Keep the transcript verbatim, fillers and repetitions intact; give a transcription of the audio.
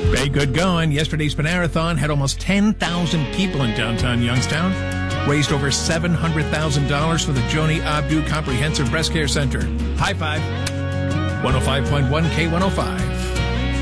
Hey, good going. Yesterday's Panarathon had almost ten thousand people in downtown Youngstown. Raised over seven hundred thousand dollars for the Joni Abdu Comprehensive Breast Care Center. High five. one oh five point one K one oh five.